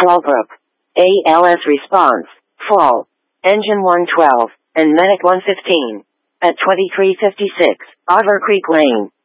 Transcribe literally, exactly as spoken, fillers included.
Fallbrook. A L S response, fall. Engine one twelve, and Medic one fifteen. At twenty-three fifty-six, Otter Creek Lane.